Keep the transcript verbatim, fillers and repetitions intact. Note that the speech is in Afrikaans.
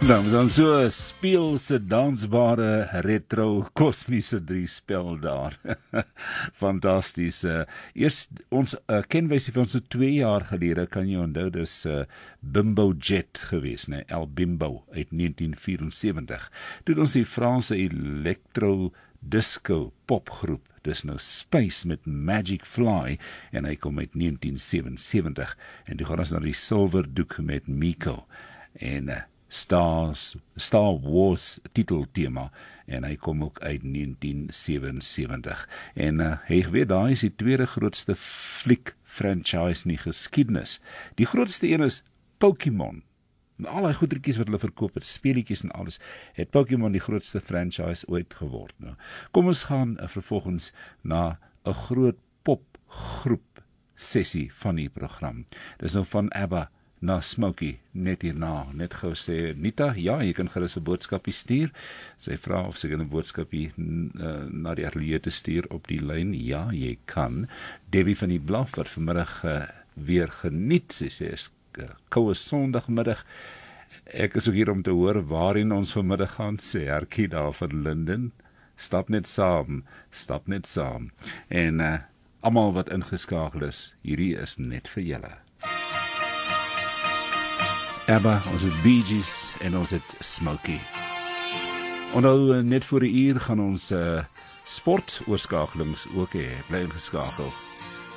Dan is dan so speelse, dansbare, retro, kosmiese drie spel daar. Fantasties. Uh, Eers ons uh, kenwysie van so twee jaar gelede, kan jy onthou, dis uh, Bimbo Jet gewees, nee, El Bimbo uit negentien vierensewentig. Toe ons die Franse electro disco popgroep, dis nou Space met Magic Fly, en hy kom uit negentien sewensewentig, en toe gaan ons na die Silverdoek met Miko, en uh, Stars, Star Wars titelthema, en hy kom ook uit negentien sewensewentig. En uh, hy weet, daar is die tweede grootste fliek franchise in die geskiedenis. Die grootste een is Pokémon. En al die goedertjies wat hulle verkoop het, speletjies en alles, het Pokémon die grootste franchise ooit geword. Nou, kom ons gaan uh, vervolgens na 'n groot popgroep sessie van die program. Dis nou van ABBA na Smokey, net hierna, net gou sê, Nita, ja, jy kan gerus 'n boodskapie stuur. Sy vra of sy kan 'n boodskapie uh, na die ateljee te stuur op die lyn. Ja, jy kan. Debbie van die Blaf, wat vanmiddag uh, weer geniet, sy sê, is uh, koue sondagmiddag. Ek is ook hier om te hoor waarin ons vanmiddag gaan, sê Herkie daar van Linden. Stap net saam, stap net saam. En uh, almal wat ingeskakel is, hierdie is net vir julle. ABBA, ons het Bee Gees en ons het Smokey. En nou net voor die uur gaan ons uh, sport oorskakelings ook hê, bly ingeskakel.